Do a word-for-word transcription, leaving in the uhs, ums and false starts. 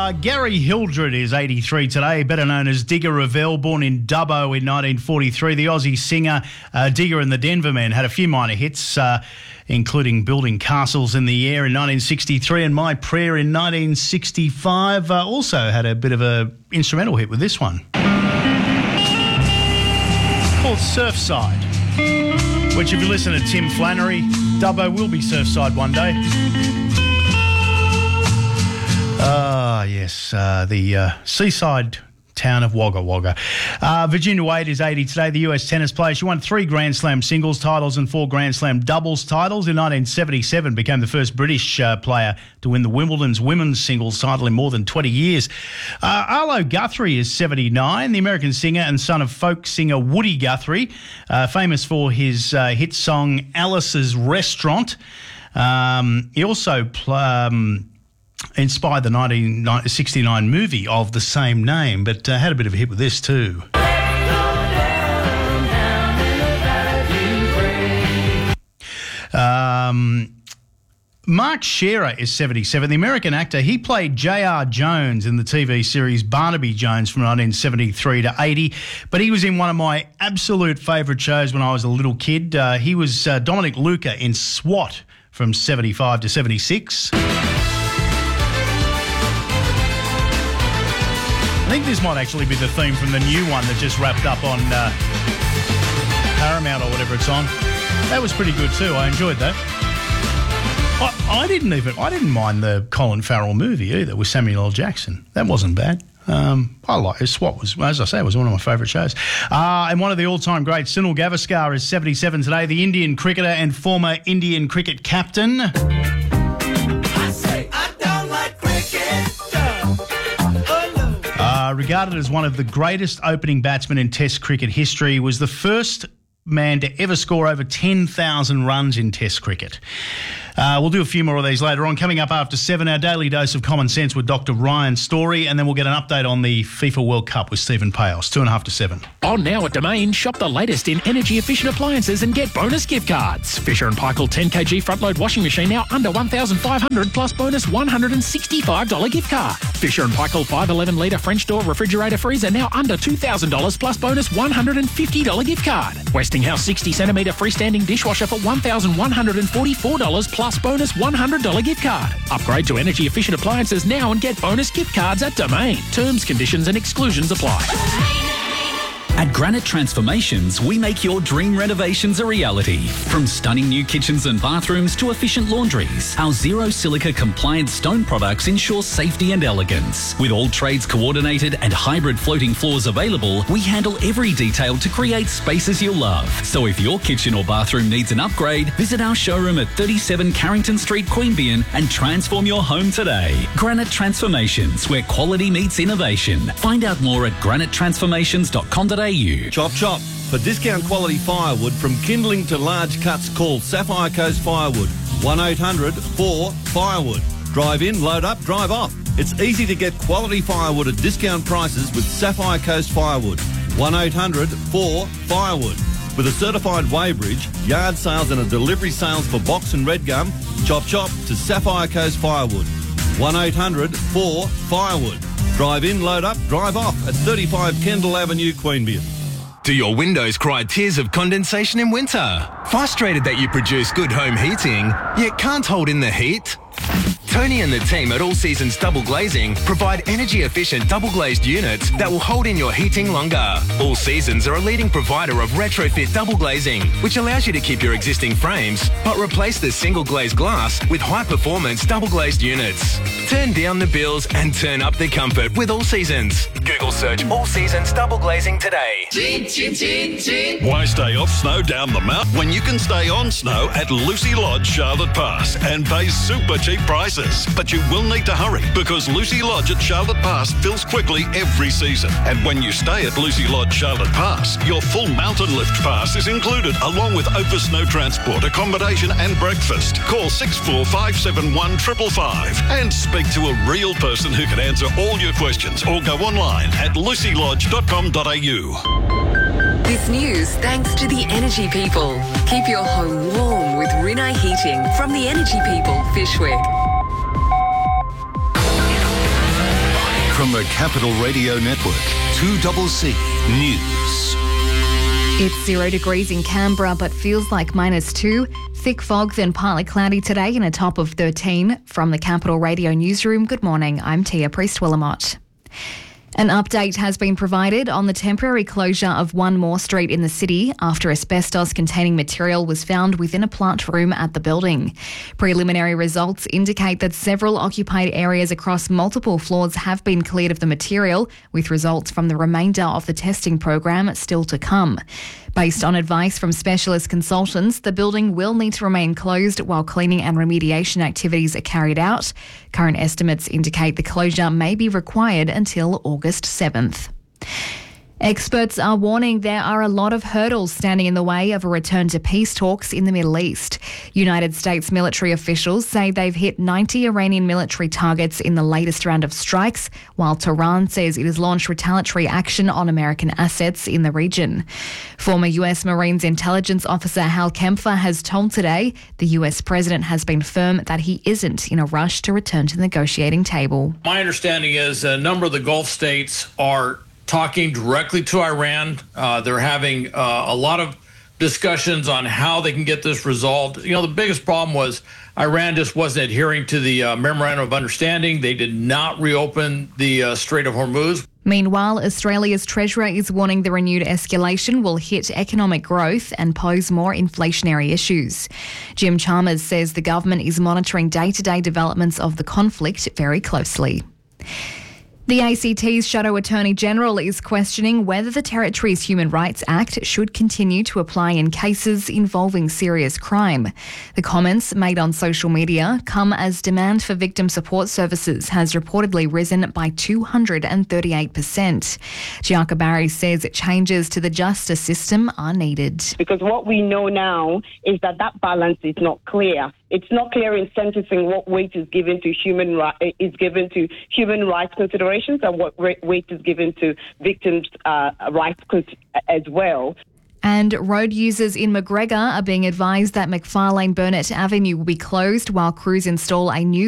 Uh, Gary Hildred is eighty-three today, better known as Digger Revell, born in Dubbo in nineteen forty-three. The Aussie singer uh, Digger and the Denver Men had a few minor hits, uh, including Building Castles in the Air in nineteen sixty-three and My Prayer in nineteen sixty-five. Uh, also had a bit of a instrumental hit with this one, called Surfside, which if you listen to Tim Flannery, Dubbo will be Surfside one day. Ah, yes, uh, the uh, seaside town of Wagga Wagga. Uh, Virginia Wade is eighty today, the U S tennis player. She won three Grand Slam singles titles and four Grand Slam doubles titles. In nineteen seventy-seven, became the first British uh, player to win the Wimbledon's women's singles title in more than twenty years. Uh, Arlo Guthrie is seventy-nine, the American singer and son of folk singer Woody Guthrie, uh, famous for his uh, hit song Alice's Restaurant. Um, he also... Pl- um, inspired the nineteen sixty-nine movie of the same name, but uh, had a bit of a hit with this too. Um, Mark Shearer is seventy-seven, the American actor. He played J R Jones in the T V series Barnaby Jones from nineteen seventy-three to eighty, but he was in one of my absolute favourite shows when I was a little kid. Uh, he was uh, Dominic Luca in SWAT from seventy-five to seventy-six. I think this might actually be the theme from the new one that just wrapped up on uh, Paramount or whatever it's on. That was pretty good too. I enjoyed that. I, I didn't even I didn't mind the Colin Farrell movie either with Samuel L. Jackson. That wasn't bad. Um, I like it. SWAT was, as I say, it was one of my favourite shows. Uh, and one of the all-time greats, Sunil Gavaskar, is seventy-seven today. The Indian cricketer and former Indian cricket captain. I say I don't like cricket. Uh, regarded as one of the greatest opening batsmen in Test cricket history, was the first man to ever score over ten thousand runs in Test cricket. Uh, we'll do a few more of these later on. Coming up after seven, our daily dose of common sense with Doctor Ryan Story, and then we'll get an update on the FIFA World Cup with Stephen Payos. Two and a half to seven. On now at Domain, shop the latest in energy-efficient appliances and get bonus gift cards. Fisher and Paykel ten kilogram front-load washing machine now under one thousand five hundred dollars plus bonus one hundred sixty-five dollars gift card. Fisher and Paykel five eleven litre French door refrigerator freezer now under two thousand dollars plus bonus one hundred fifty dollars gift card. Westinghouse sixty centimetre freestanding dishwasher for one thousand one hundred forty-four dollars plus bonus one hundred dollars gift card. Upgrade to energy-efficient appliances now and get bonus gift cards at Domain. Terms, conditions and exclusions apply. At Granite Transformations, we make your dream renovations a reality. From stunning new kitchens and bathrooms to efficient laundries, our zero silica compliant stone products ensure safety and elegance. With all trades coordinated and hybrid floating floors available, we handle every detail to create spaces you'll love. So if your kitchen or bathroom needs an upgrade, visit our showroom at thirty-seven Carrington Street, Queanbeyan and transform your home today. Granite Transformations, where quality meets innovation. Find out more at granite transformations dot com dot a u. Chop chop. For discount quality firewood from kindling to large cuts, call Sapphire Coast Firewood. one eight hundred four firewood. Drive in, load up, drive off. It's easy to get quality firewood at discount prices with Sapphire Coast Firewood. one eight hundred four firewood. With a certified weighbridge, yard sales and a delivery sales for box and red gum, chop chop to Sapphire Coast Firewood. one eight hundred four firewood. Drive in, load up, drive off at thirty-five Kendall Avenue, Queanbeyan. Do your windows cry tears of condensation in winter? Frustrated that you produce good home heating, yet can't hold in the heat? Tony and the team at All Seasons Double Glazing provide energy-efficient double-glazed units that will hold in your heating longer. All Seasons are a leading provider of retrofit double glazing, which allows you to keep your existing frames, but replace the single-glazed glass with high-performance double-glazed units. Turn down the bills and turn up the comfort with All Seasons. Google search All Seasons Double Glazing today. Chin, chin, chin, chin. Why stay off snow down the mountain when you can stay on snow at Lucy Lodge, Charlotte Pass and pay super cheap prices? But you will need to hurry because Lucy Lodge at Charlotte Pass fills quickly every season. And when you stay at Lucy Lodge, Charlotte Pass, your full mountain lift pass is included along with over snow transport, accommodation and breakfast. Call six four five seven one five five five and speak to a real person who can answer all your questions or go online at lucy lodge dot com dot a u. This news thanks to the Energy People. Keep your home warm with Rinnai Heating from the Energy People, Fishwick. From the Capital Radio Network, two C C News. It's zero degrees in Canberra, but feels like minus two. Thick fog, then partly cloudy today and a top of thirteen. From the Capital Radio Newsroom, good morning. I'm Tia Priest-Willamott. An update has been provided on the temporary closure of One More Street in the city after asbestos-containing material was found within a plant room at the building. Preliminary results indicate that several occupied areas across multiple floors have been cleared of the material, with results from the remainder of the testing program still to come. Based on advice from specialist consultants, the building will need to remain closed while cleaning and remediation activities are carried out. Current estimates indicate the closure may be required until August seventh. Experts are warning there are a lot of hurdles standing in the way of a return to peace talks in the Middle East. United States military officials say they've hit ninety Iranian military targets in the latest round of strikes, while Tehran says it has launched retaliatory action on American assets in the region. Former U S Marines intelligence officer Hal Kempfer has told Today the U S president has been firm that he isn't in a rush to return to the negotiating table. My understanding is a number of the Gulf states are talking directly to Iran. Uh, they're having uh, a lot of discussions on how they can get this resolved. You know, the biggest problem was Iran just wasn't adhering to the uh, Memorandum of Understanding. They did not reopen the uh, Strait of Hormuz. Meanwhile, Australia's Treasurer is warning the renewed escalation will hit economic growth and pose more inflationary issues. Jim Chalmers says the government is monitoring day-to-day developments of the conflict very closely. The A C T's Shadow Attorney General is questioning whether the Territory's Human Rights Act should continue to apply in cases involving serious crime. The comments made on social media come as demand for victim support services has reportedly risen by two hundred thirty-eight percent. Giacca Barry says changes to the justice system are needed. Because what we know now is that that balance is not clear. It's not clear in sentencing what weight is given to human ri- is given to human rights considerations and what weight is given to victims' uh, rights as well. And road users in McGregor are being advised that McFarlane Burnett Avenue will be closed while crews install a new